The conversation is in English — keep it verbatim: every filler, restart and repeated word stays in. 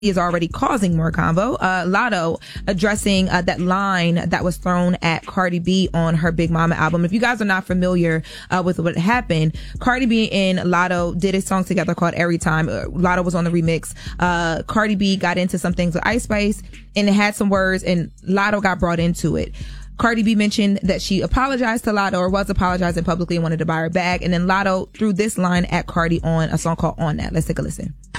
is already causing more convo. Uh, Latto addressing uh, that line that was thrown at Cardi B on her Big Mama album. If you guys are not familiar uh, with what happened, Cardi B and Latto did a song together called Every Time. Uh, Latto was on the remix. Uh, Cardi B got into some things with Ice Spice and it had some words and Latto got brought into it. Cardi B mentioned that she apologized to Latto or was apologizing publicly and wanted to buy her bag. And then Latto threw this line at Cardi on a song called On That. Let's take a listen.